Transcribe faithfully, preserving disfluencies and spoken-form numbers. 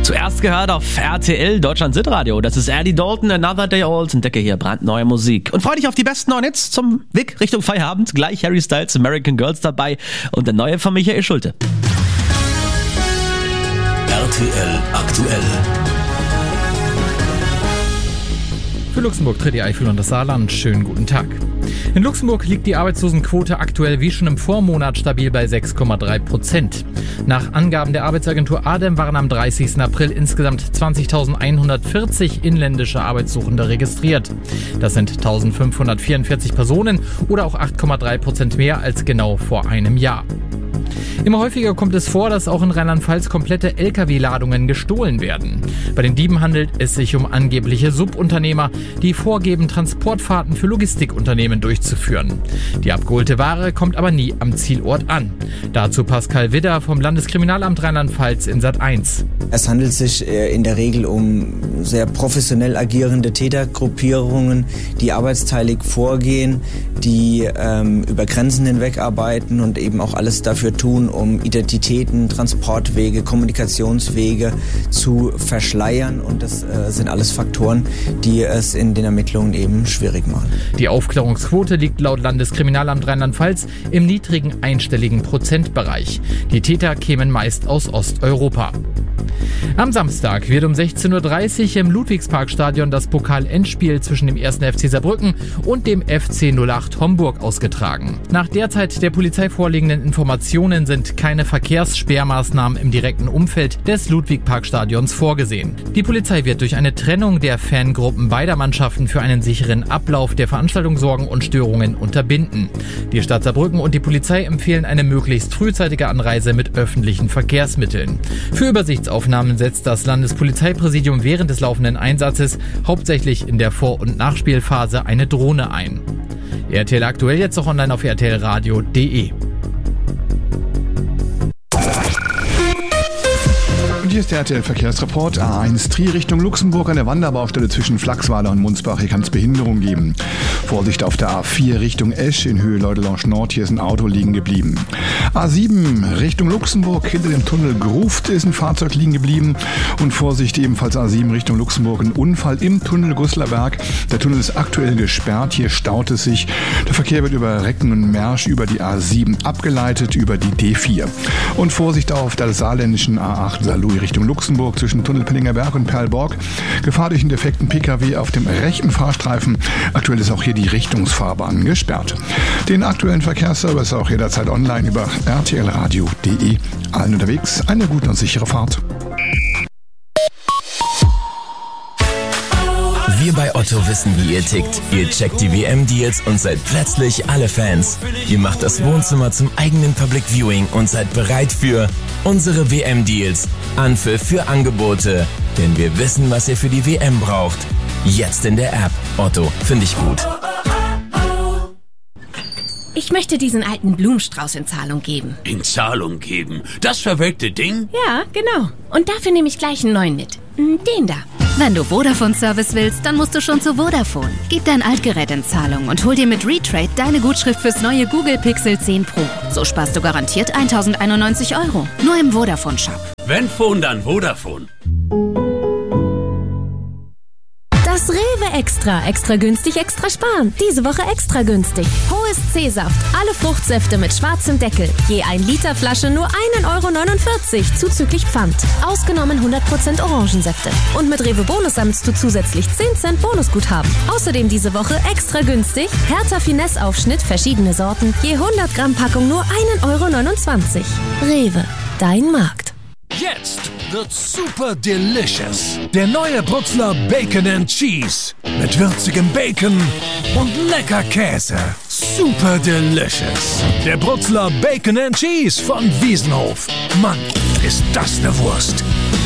Zuerst gehört auf R T L Deutschland Hitradio. Das ist Eddie Dalton, Another Day Old. Entdecke hier brandneue Musik. Und freu dich auf die besten neuen Hits zum Weg Richtung Feierabend. Gleich Harry Styles, American Girls dabei und der neue von Michael Schulte. R T L aktuell. Für Luxemburg tritt die Eifel und das Saarland. Schönen guten Tag. In Luxemburg liegt die Arbeitslosenquote aktuell wie schon im Vormonat stabil bei sechs Komma drei Prozent. Nach Angaben der Arbeitsagentur ADEM waren am dreißigsten April insgesamt zwanzigtausendeinhundertvierzig inländische Arbeitssuchende registriert. Das sind eintausendfünfhundertvierundvierzig Personen oder auch acht Komma drei Prozent mehr als genau vor einem Jahr. Immer häufiger kommt es vor, dass auch in Rheinland-Pfalz komplette L K W-Ladungen gestohlen werden. Bei den Dieben handelt es sich um angebliche Subunternehmer, die vorgeben, Transportfahrten für Logistikunternehmen durchzuführen. Die abgeholte Ware kommt aber nie am Zielort an. Dazu Pascal Widder vom Landeskriminalamt Rheinland-Pfalz in Sat eins. Es handelt sich in der Regel um sehr professionell agierende Tätergruppierungen, die arbeitsteilig vorgehen, die ähm, über Grenzen hinweg arbeiten und eben auch alles dafür tun, um Identitäten, Transportwege, Kommunikationswege zu verschleiern. Und das äh, sind alles Faktoren, die es in den Ermittlungen eben schwierig machen. Die Aufklärungsquote liegt laut Landeskriminalamt Rheinland-Pfalz im niedrigen einstelligen Prozentbereich. Die Täter kämen meist aus Osteuropa. Am Samstag wird um sechzehn Uhr dreißig im Ludwigsparkstadion das Pokal-Endspiel zwischen dem ersten F C Saarbrücken und dem F C null acht Homburg ausgetragen. Nach derzeit der Polizei vorliegenden Informationen sind keine Verkehrssperrmaßnahmen im direkten Umfeld des Ludwigsparkstadions vorgesehen. Die Polizei wird durch eine Trennung der Fangruppen beider Mannschaften für einen sicheren Ablauf der Veranstaltung sorgen und Störungen unterbinden. Die Stadt Saarbrücken und die Polizei empfehlen eine möglichst frühzeitige Anreise mit öffentlichen Verkehrsmitteln. Für Übersichtsaufnahmen setzt das Landespolizeipräsidium während des laufenden Einsatzes hauptsächlich in der Vor- und Nachspielphase eine Drohne ein. R T L aktuell jetzt auch online auf r t l radio punkt d e. Und hier ist der R T L-Verkehrsreport. A eins Trier Richtung Luxemburg an der Wanderbaustelle zwischen Flachsweiler und Munzbach. Hier kann es Behinderung geben. Vorsicht auf der A vier Richtung Esch in Höhe Leudelange Nord. Hier ist ein Auto liegen geblieben. A sieben Richtung Luxemburg. Hinter dem Tunnel Gruft ist ein Fahrzeug liegen geblieben. Und Vorsicht ebenfalls A sieben Richtung Luxemburg. Ein Unfall im Tunnel Guslarberg. Der Tunnel ist aktuell gesperrt. Hier staut es sich. Der Verkehr wird über Recken und Mersch über die A sieben abgeleitet über die D vier. Und Vorsicht auf der saarländischen A acht Saarlouis Richtung Luxemburg zwischen Tunnel Pellinger Berg und Perlborg. Gefahr durch einen defekten Pkw auf dem rechten Fahrstreifen. Aktuell ist auch hier die Richtungsfahrbahn gesperrt. Den aktuellen Verkehrsservice auch jederzeit online über r t l radio punkt d e. Allen unterwegs eine gute und sichere Fahrt. Wir bei Otto wissen, wie ihr tickt. Ihr checkt die W M-Deals und seid plötzlich alle Fans. Ihr macht das Wohnzimmer zum eigenen Public Viewing und seid bereit für unsere W M-Deals. Anpfiff für Angebote. Denn wir wissen, was ihr für die W M braucht. Jetzt in der App. Otto, finde ich gut. Ich möchte diesen alten Blumenstrauß in Zahlung geben. In Zahlung geben? Das verwelkte Ding? Ja, genau. Und dafür nehme ich gleich einen neuen mit. Den da. Wenn du Vodafone-Service willst, dann musst du schon zu Vodafone. Gib dein Altgerät in Zahlung und hol dir mit Retrade deine Gutschrift fürs neue Google Pixel zehn Pro. So sparst du garantiert eintausendeinundneunzig Euro. Nur im Vodafone-Shop. Wenn Phone, dann Vodafone. Das Rewe Extra. Extra günstig, extra sparen. Diese Woche extra günstig. Hohes C-Saft. Alle Fruchtsäfte mit schwarzem Deckel. Je ein Liter Flasche nur ein Euro neunundvierzig zuzüglich Pfand. Ausgenommen hundert Prozent Orangensäfte. Und mit Rewe Bonus sammelst du zusätzlich zehn Cent Bonusguthaben. Außerdem diese Woche extra günstig. Hertha Finesse Aufschnitt, verschiedene Sorten. Je hundert Gramm Packung nur ein Euro neunundzwanzig. Rewe. Dein Markt. Jetzt wird super delicious. Der neue Brutzler Bacon and Cheese. Mit würzigem Bacon und lecker Käse. Super delicious. Der Brutzler Bacon and Cheese von Wiesenhof. Mann, ist das eine Wurst.